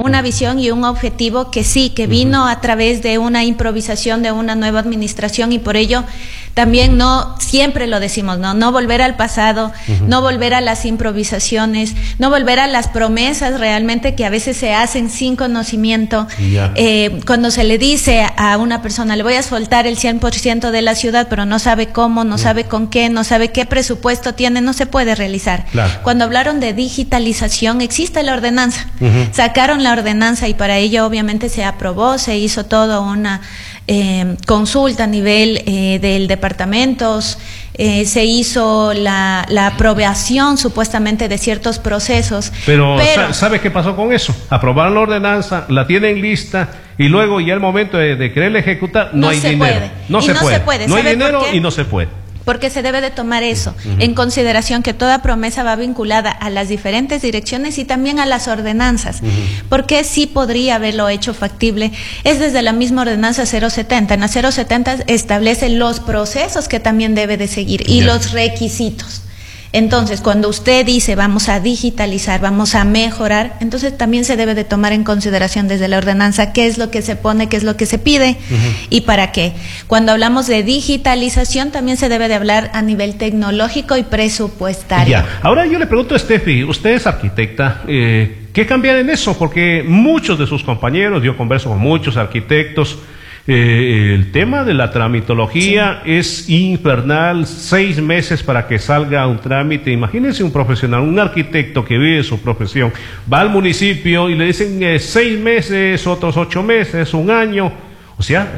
una visión y un objetivo que sí, que vino a través de una improvisación de una nueva administración, y por ello también no, siempre lo decimos, no volver al pasado, no volver a las improvisaciones, no volver a las promesas realmente que a veces se hacen sin conocimiento. Cuando se le dice a una persona, le voy a soltar el 100% de la ciudad, pero no sabe cómo, no sabe con qué, no sabe qué presupuesto tiene, no se puede realizar. Cuando hablaron de digitalización, existe la ordenanza. Sacaron la ordenanza y para ello obviamente se aprobó, se hizo toda una consulta a nivel del departamentos, se hizo la aprobación supuestamente de ciertos procesos. Pero ¿sabe qué pasó con eso? Aprobaron la ordenanza, la tienen lista y luego ya el momento de quererla ejecutar, no hay dinero. No se puede. No hay dinero y no se puede. Porque se debe de tomar eso en consideración, que toda promesa va vinculada a las diferentes direcciones y también a las ordenanzas. Porque sí podría haberlo hecho factible. Es desde la misma ordenanza 070. En la 070 establece los procesos que también debe de seguir y los requisitos. Entonces, cuando usted dice vamos a digitalizar, vamos a mejorar, entonces también se debe de tomar en consideración desde la ordenanza qué es lo que se pone, qué es lo que se pide y para qué. Cuando hablamos de digitalización, también se debe de hablar a nivel tecnológico y presupuestario. Ahora yo le pregunto a Steffi, usted es arquitecta, ¿qué cambiar en eso? Porque muchos de sus compañeros, yo converso con muchos arquitectos, el tema de la tramitología es infernal, 6 meses para que salga un trámite. Imagínense un profesional, un arquitecto que vive su profesión, va al municipio y le dicen 6 meses, otros 8 meses, 1 año. O sea,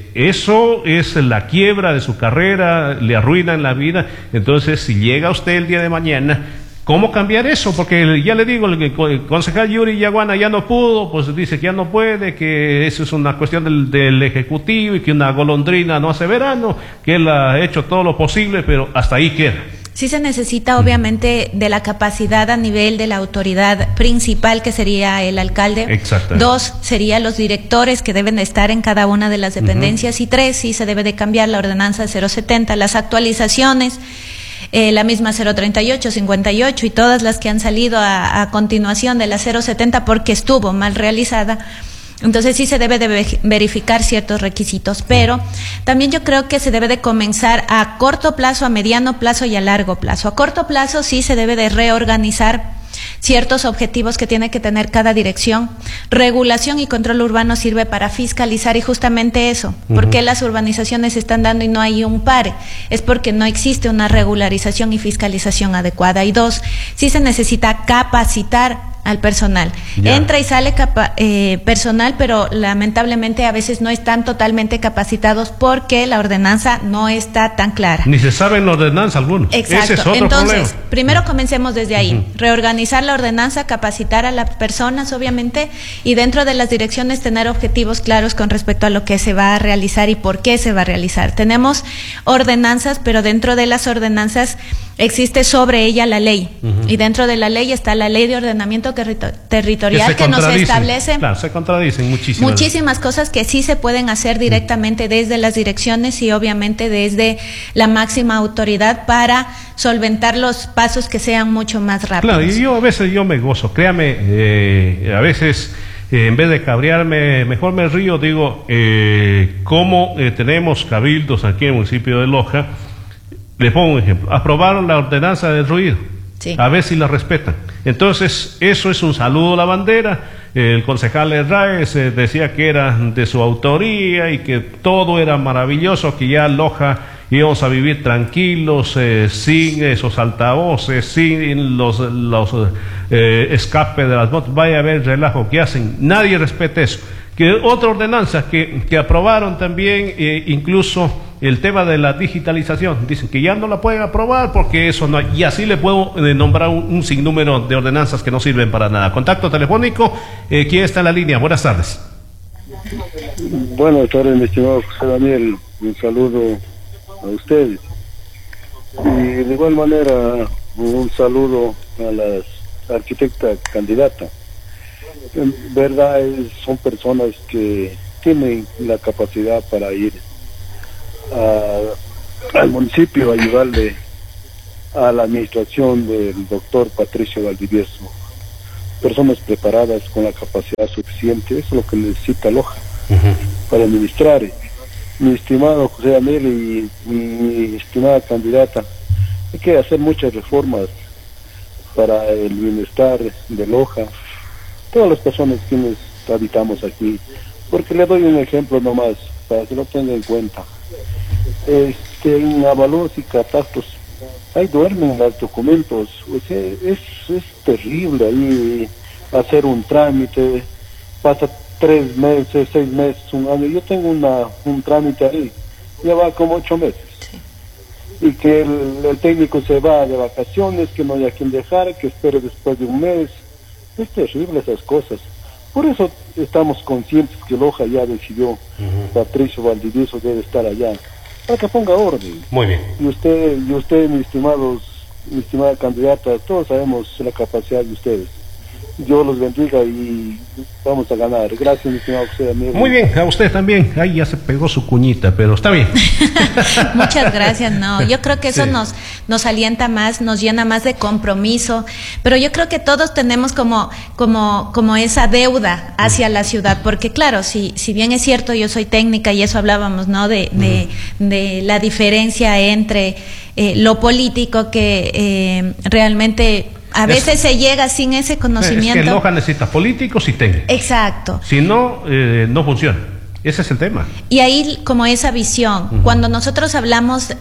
eso es la quiebra de su carrera, le arruinan la vida. Entonces, si llega usted el día de mañana, ¿cómo cambiar eso? Porque ya le digo, el concejal Yuri Yaguana ya no pudo, pues dice que ya no puede, que eso es una cuestión del Ejecutivo y que una golondrina no hace verano, que él ha hecho todo lo posible, pero hasta ahí queda. Sí se necesita obviamente de la capacidad a nivel de la autoridad principal, que sería el alcalde. 2 serían los directores que deben de estar en cada una de las dependencias. Y 3, sí se debe de cambiar la ordenanza 070, las actualizaciones, la misma 038, 58 y todas las que han salido a continuación de la 070 porque estuvo mal realizada. Entonces sí se debe de verificar ciertos requisitos, pero también yo creo que se debe de comenzar a corto plazo, a mediano plazo y a largo plazo. A corto plazo sí se debe de reorganizar ciertos objetivos que tiene que tener cada dirección. Regulación y control urbano sirve para fiscalizar y justamente eso. ¿Por qué las urbanizaciones se están dando y no hay un pare? Es porque no existe una regularización y fiscalización adecuada. Y 2, sí se necesita capacitar al personal. Entra y sale personal, pero lamentablemente a veces no están totalmente capacitados porque la ordenanza no está tan clara. Ni se sabe en la ordenanza algunos. Exacto. Ese es otro Entonces, problema. Primero comencemos desde ahí. Reorganizar la ordenanza, capacitar a las personas, obviamente, y dentro de las direcciones tener objetivos claros con respecto a lo que se va a realizar y por qué se va a realizar. Tenemos ordenanzas, pero dentro de las ordenanzas existe sobre ella la ley. Y dentro de la ley está la ley de ordenamiento territorial que nos establece. Claro, se contradicen muchísimas cosas que sí se pueden hacer directamente desde las direcciones y obviamente desde la máxima autoridad para solventar los pasos que sean mucho más rápidos. Claro, y a veces me gozo, créame, a veces en vez de cabrearme, mejor me río, digo, como tenemos cabildos aquí en el municipio de Loja. Le pongo un ejemplo, aprobaron la ordenanza del ruido, a ver si la respetan. Entonces, eso es un saludo a la bandera. El concejal Herráez decía que era de su autoría y que todo era maravilloso, que ya Loja íbamos a vivir tranquilos, sin esos altavoces, sin los escapes de las motos. Vaya a ver el relajo que hacen, nadie respeta eso. Que otra ordenanza que aprobaron también, incluso el tema de la digitalización, dicen que ya no la pueden aprobar porque eso no hay, y así le puedo nombrar un sinnúmero de ordenanzas que no sirven para nada. Contacto telefónico, ¿quién está en la línea? Buenas tardes. Buenas tardes, mi estimado José Daniel, un saludo a ustedes y de igual manera un saludo a las arquitectas candidatas. En verdad son personas que tienen la capacidad para ir al municipio a ayudarle a la administración del doctor Patricio Valdivieso, personas preparadas con la capacidad suficiente. Eso es lo que necesita Loja para administrar. Mi estimado José Daniel y mi estimada candidata, hay que hacer muchas reformas para el bienestar de Loja, todas las personas quienes habitamos aquí, porque le doy un ejemplo nomás para que lo tenga en cuenta. En avalúos y catastros ahí duermen los documentos, o sea, es terrible ahí hacer un trámite, pasa 3 meses, 6 meses, un año. Yo tengo un trámite ahí, ya va como 8 meses. Sí. Y que el técnico se va de vacaciones, que no haya quien dejar, que espere después de un mes. Es terrible esas cosas. Por eso estamos conscientes que Loja ya decidió, Patricio Valdivieso debe estar allá, para que ponga orden. Muy bien. Y usted, mi estimada candidata, todos sabemos la capacidad de ustedes. Dios los bendiga y vamos a ganar. Gracias, mi estimado José Daniel. Muy bien, a usted también. Ahí ya se pegó su cuñita, pero está bien. Muchas gracias. No, yo creo que eso nos alienta más, nos llena más de compromiso, pero yo creo que todos tenemos como esa deuda hacia la ciudad, porque claro, si bien es cierto, yo soy técnica y eso hablábamos, ¿no? De la diferencia entre lo político que realmente a veces se llega sin ese conocimiento. Es que Loja necesita políticos y técnicos. Exacto. Si no, no funciona. Ese es el tema. Y ahí como esa visión, cuando nosotros hablamos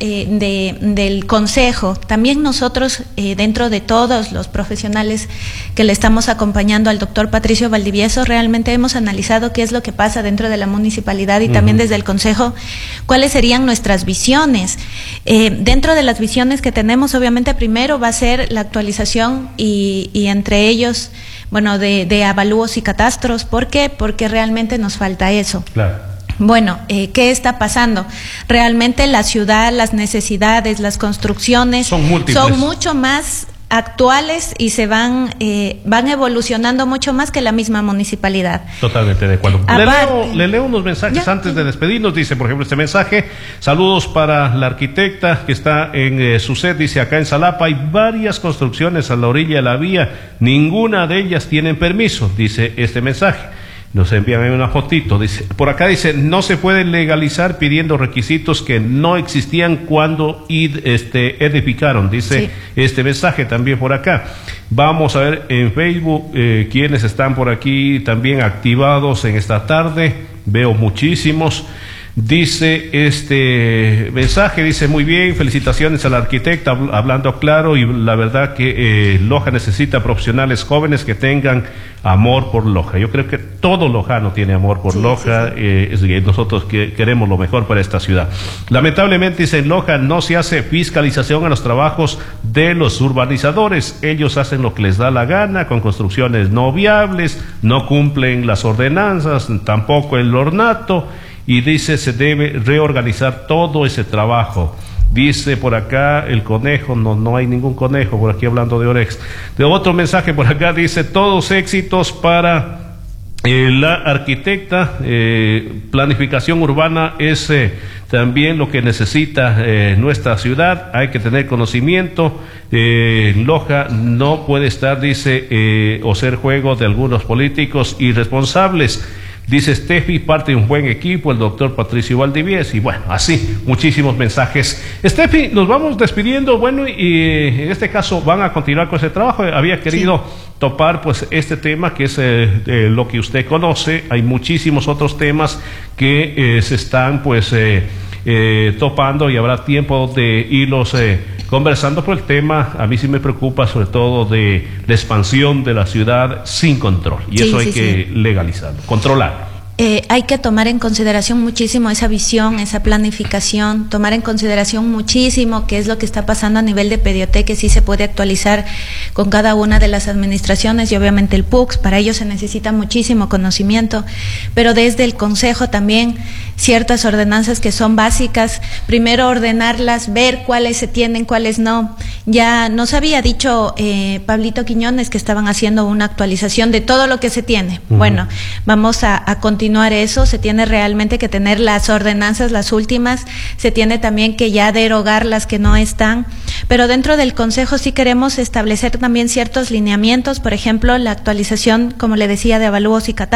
del consejo, también nosotros dentro de todos los profesionales que le estamos acompañando al doctor Patricio Valdivieso, realmente hemos analizado qué es lo que pasa dentro de la municipalidad y también desde el consejo, cuáles serían nuestras visiones. Dentro de las visiones que tenemos, obviamente primero va a ser la actualización y entre ellos, bueno, de avalúos y catastros. ¿Por qué? Porque realmente nos falta eso. Claro. Bueno, ¿qué está pasando? Realmente la ciudad, las necesidades, las construcciones son mucho más actuales y se van evolucionando mucho más que la misma municipalidad. Totalmente de acuerdo. Le leo unos mensajes antes de despedirnos. Dice, por ejemplo, este mensaje: saludos para la arquitecta que está en su set. Dice, acá en Salapa hay varias construcciones a la orilla de la vía, ninguna de ellas tienen permiso, dice este mensaje. Nos envían una fotito. Dice, por acá dice, no se puede legalizar pidiendo requisitos que no existían cuando edificaron, dice este mensaje también por acá. Vamos a ver en Facebook quienes están por aquí también activados en esta tarde. Veo muchísimos. Dice este mensaje, dice, muy bien, felicitaciones a la arquitecta, hablando claro, y la verdad que Loja necesita profesionales jóvenes que tengan amor por Loja. Yo creo que todo lojano tiene amor por Loja. Nosotros queremos lo mejor para esta ciudad. Lamentablemente, dice, en Loja no se hace fiscalización a los trabajos de los urbanizadores. Ellos hacen lo que les da la gana, con construcciones no viables, no cumplen las ordenanzas, tampoco el ornato. Y dice, se debe reorganizar todo ese trabajo. Dice por acá el conejo, no hay ningún conejo por aquí hablando de Orex. De otro mensaje por acá dice, todos éxitos para la arquitecta. Planificación urbana es también lo que necesita nuestra ciudad. Hay que tener conocimiento. Loja no puede estar, dice, o ser juego de algunos políticos irresponsables. Dice Steffi, parte de un buen equipo, el doctor Patricio Valdivieso. Y bueno, así, muchísimos mensajes. Steffi, nos vamos despidiendo. Bueno, y en este caso van a continuar con ese trabajo. Había querido topar pues este tema que es lo que usted conoce. Hay muchísimos otros temas que se están pues topando y habrá tiempo de irlos conversando por el tema. A mí sí me preocupa sobre todo de la expansión de la ciudad sin control, y eso hay que legalizarlo, controlar. Hay que tomar en consideración muchísimo esa visión, esa planificación, tomar en consideración muchísimo qué es lo que está pasando a nivel de PDOT, que sí se puede actualizar con cada una de las administraciones, y obviamente el PUCS. Para ello se necesita muchísimo conocimiento, pero desde el Consejo también ciertas ordenanzas que son básicas, primero ordenarlas, ver cuáles se tienen, cuáles no. Ya nos había dicho Pablito Quiñones que estaban haciendo una actualización de todo lo que se tiene. Bueno, vamos a continuar continuar eso, se tiene realmente que tener las ordenanzas, las últimas, se tiene también que ya derogar las que no están, pero dentro del Consejo sí queremos establecer también ciertos lineamientos, por ejemplo, la actualización, como le decía, de avalúos y catálogos,